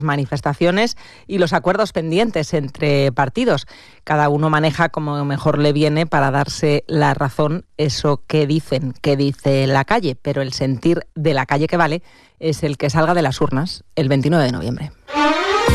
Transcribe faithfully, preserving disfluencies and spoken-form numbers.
manifestaciones y los acuerdos pendientes entre partidos. Cada uno maneja como mejor le viene para darse la razón, eso que dicen, que dice la calle, pero el sentir de la calle que vale es el que salga de las urnas el veintinueve de noviembre.